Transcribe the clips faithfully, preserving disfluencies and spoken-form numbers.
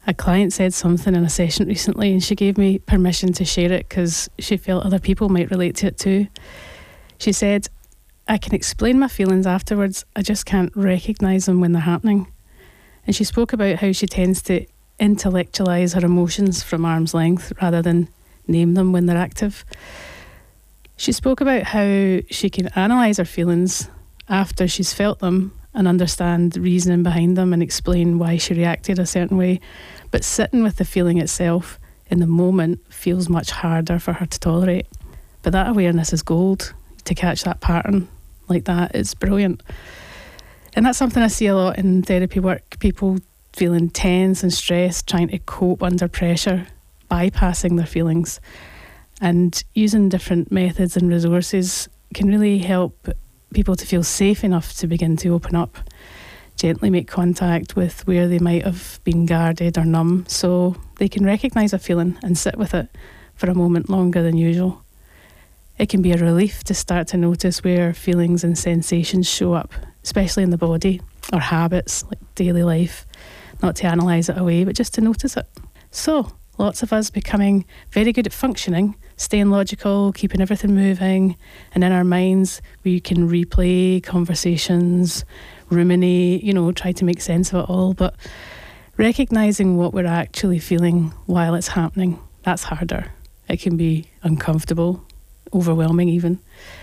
A client said something in a session recently and she gave me permission to share it because she felt other people might relate to it too. She said, I can explain my feelings afterwards, I just can't recognise them when they're happening. And she spoke about how she tends to intellectualise her emotions from arm's length rather than name them when they're active. She spoke about how she can analyse her feelings after she's felt them and understand the reasoning behind them and explain why she reacted a certain way. But sitting with the feeling itself in the moment feels much harder for her to tolerate. But that awareness is gold. To catch that pattern like that is brilliant. And that's something I see a lot in therapy work. People feeling tense and stressed, trying to cope under pressure, bypassing their feelings. And using different methods and resources can really help people to feel safe enough to begin to open up, gently make contact with where they might have been guarded or numb, so they can recognise a feeling and sit with it for a moment longer than usual. It can be a relief to start to notice where feelings and sensations show up, especially in the body or habits like daily life, not to analyse it away, but just to notice it. So, lots of us becoming very good at functioning, staying logical, keeping everything moving, and in our minds we can replay conversations, ruminate, you know, try to make sense of it all, but recognising what we're actually feeling while it's happening, that's harder. It can be uncomfortable, overwhelming even.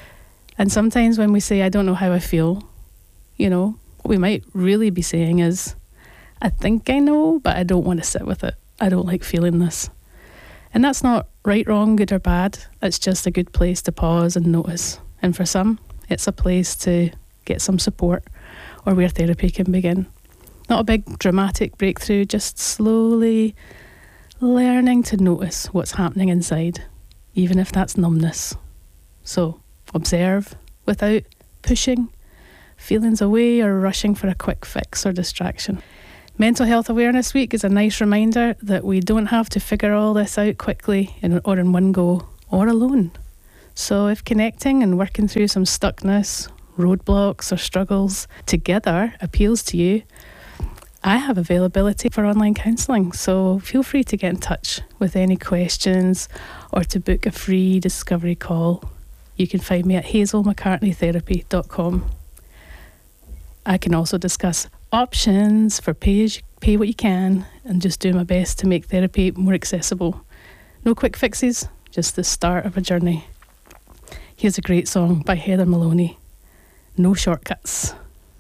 And sometimes when we say, I don't know how I feel, you know, what we might really be saying is, I think I know, but I don't want to sit with it. I don't like feeling this. And that's not right, wrong, good or bad. It's just a good place to pause and notice. And for some, it's a place to get some support or where therapy can begin. Not a big dramatic breakthrough, just slowly learning to notice what's happening inside, even if that's numbness. So observe without pushing feelings away or rushing for a quick fix or distraction. Mental Health Awareness Week is a nice reminder that we don't have to figure all this out quickly in, or in one go or alone. So if connecting and working through some stuckness, roadblocks or struggles together appeals to you, I have availability for online counselling, so feel free to get in touch with any questions or to book a free discovery call. You can find me at hazel mccartney therapy dot com. I can also discuss options for pay, as you, pay what you can and just do my best to make therapy more accessible. No quick fixes, just the start of a journey. Here's a great song by Heather Maloney, No Shortcuts.